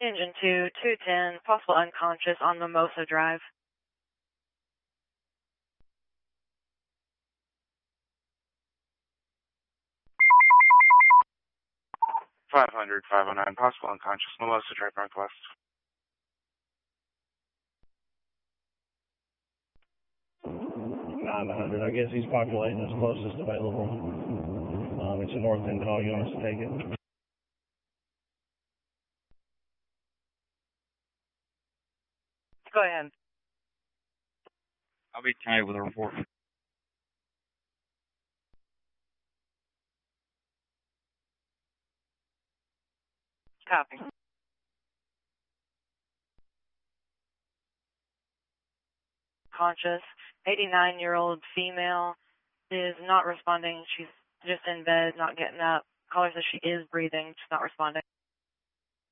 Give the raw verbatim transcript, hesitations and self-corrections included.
Engine two, two ten, possible unconscious on Mimosa Drive. five hundred, five oh nine, possible unconscious, Mimosa Drive Northwest. five hundred, I guess he's populating as closest available. Um, it's a north end call, you want us to take it? Go ahead. I'll be tight with a report. Copy. Conscious, eighty-nine-year-old female is not responding. She's just in bed, not getting up. Caller says she is breathing, just not responding.